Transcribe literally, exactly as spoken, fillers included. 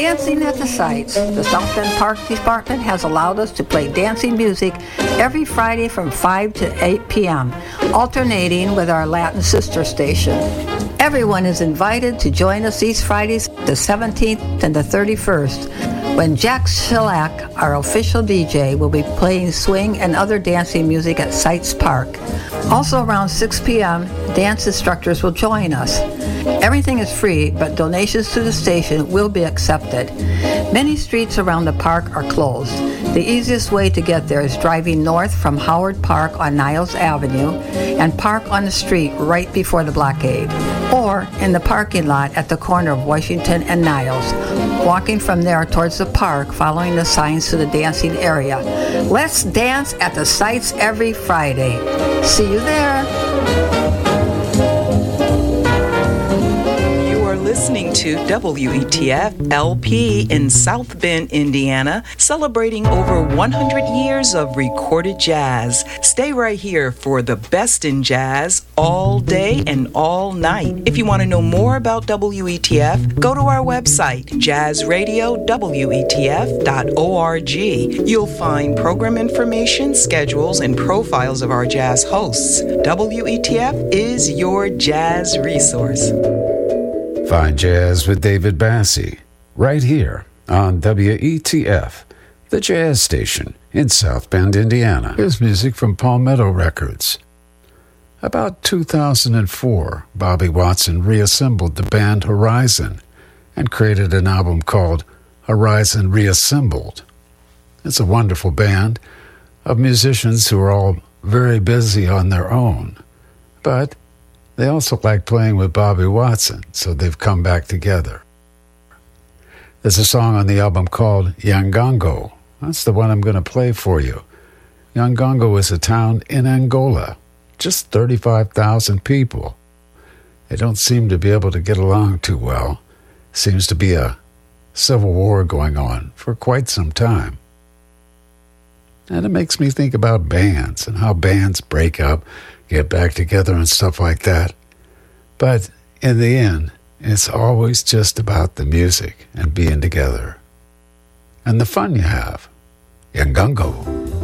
Dancing at the Sites. The South Bend Park Department has allowed us to play dancing music every Friday from five to eight p.m., alternating with our Latin sister station. Everyone is invited to join us these Fridays, the seventeenth and the thirty-first, when Jack Shellac, our official D J, will be playing swing and other dancing music at Sites Park. Also around six p.m., dance instructors will join us. Everything is free, but donations to the station will be accepted. Many streets around the park are closed. The easiest way to get there is driving north from Howard Park on Niles Avenue and park on the street right before the blockade, or in the parking lot at the corner of Washington and Niles, walking from there towards the park, following the signs to the dancing area. Let's dance at the Sites every Friday. See you there. Listening to W E T F L P in South Bend, Indiana, celebrating over one hundred years of recorded jazz. Stay right here for the best in jazz all day and all night. If you want to know more about W E T F, go to our website, jazz radio w e t f dot org. You'll find program information, schedules, and profiles of our jazz hosts. W E T F is your jazz resource. Find Jazz with David Bassie, right here on W E T F, the jazz station in South Bend, Indiana. Here's music from Palmetto Records. About two thousand four, Bobby Watson reassembled the band Horizon and created an album called Horizon Reassembled. It's a wonderful band of musicians who are all very busy on their own, but they also like playing with Bobby Watson, so they've come back together. There's a song on the album called Yangongo. That's the one I'm going to play for you. Yangongo is a town in Angola, just thirty-five thousand people. They don't seem to be able to get along too well. Seems to be a civil war going on for quite some time. And it makes me think about bands and how bands break up, get back together and stuff like that. But in the end, it's always just about the music and being together and the fun you have. Yangongo.